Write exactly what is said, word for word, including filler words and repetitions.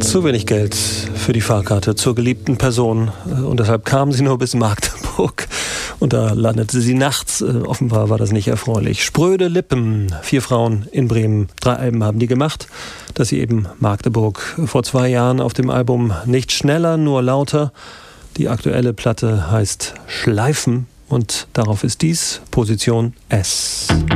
Zu wenig Geld für die Fahrkarte zur geliebten Person und deshalb kam sie nur bis Magdeburg und da landete sie nachts. Offenbar war das nicht erfreulich. Spröde Lippen, vier Frauen in Bremen, drei Alben haben die gemacht, dass sie eben Magdeburg vor zwei Jahren auf dem Album Nicht schneller, nur lauter. Die aktuelle Platte heißt Schleifen und darauf ist dies Position S.